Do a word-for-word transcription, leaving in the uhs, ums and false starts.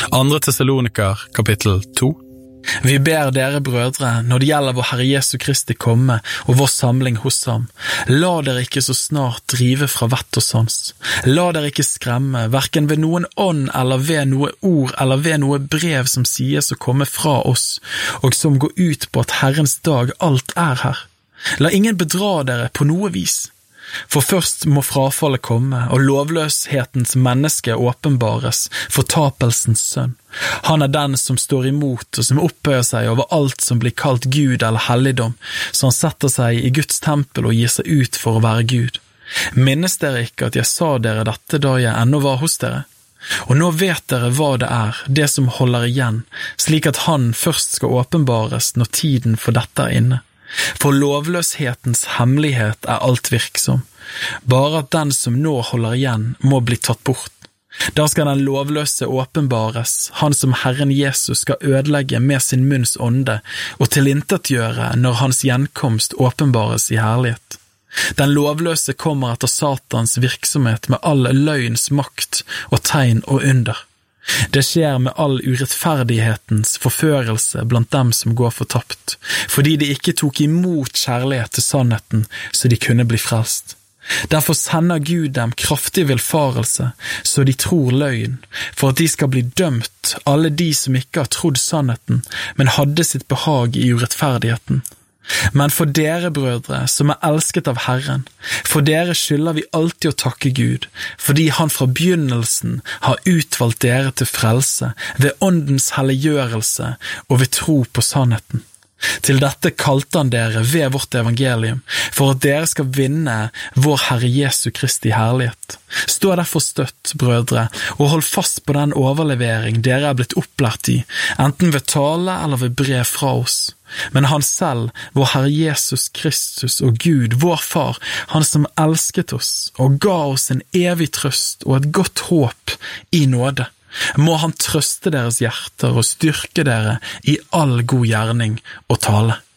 Andre Tessaloniker, kapittel to. Vi ber dere brødre, når det gjelder vår Herre Jesu Kristi komme og vår samling hos ham, la dere ikke så snart drive fra vett og sans. La dere ikke skremme, hverken ved noen ånd eller ved noe ord eller ved noe brev som sies å komme fra oss, og som går ut på at Herrens dag alt er her. La ingen bedra dere på noe vis. For først må frafallet komme, og lovløshetens menneske åpenbares, fortapelsens sønn. Han er den som står imot og som opphøyer seg over alt som blir kalt Gud eller helligdom, så han setter seg i Guds tempel og gir seg ut for å være Gud. Minnes dere ikke at jeg sa dere dette da jeg ennå var hos dere? Og nå vet dere hva det er, det som holder igjen, slik at han først skal åpenbares når tiden for dette er inne. For lovløshetens hemmelighet er alt virksom, bare at den som nå holder igjen må bli tatt bort. Da skal den lovløse åpenbares, han som Herren Jesus skal ødelegge med sin munns ånde og tilintetgjøre når hans gjenkomst åpenbares i herlighet. Den lovløse kommer etter Satans virksomhet med all løgns makt og tegn og under. Det skjer med all urettferdighetens forførelse blant dem som går fortapt, fordi de ikke tok imot kjærlighet til sannheten så de kunne bli frelst. Derfor sender Gud dem kraftig vilfarelse, så de tror løgn, for at de skal bli dømt, alle de som ikke har trodd sannheten, men hadde sitt behag i urettferdigheten. Men for dere, brødre, som er elsket av Herren, for dere skylder vi alltid å takke Gud, fordi han fra begynnelsen har utvalgt dere til frelse, ved åndens helliggjørelse og ved tro på sannheten. Til dette kalte han dere ved vårt evangelium, for at dere skal vinne vår Herre Jesu Kristi herlighet. Stå derfor støtt, brødre, og hold fast på den overlevering dere er blitt opplært i, enten ved tale eller ved brev fra oss. Men han selv, vår Herre Jesus Kristus og Gud, vår Far, han som elsket oss og ga oss en evig trøst og et godt håp i nåde, må han trøste deres hjerter og styrke dere i all god gjerning og tale.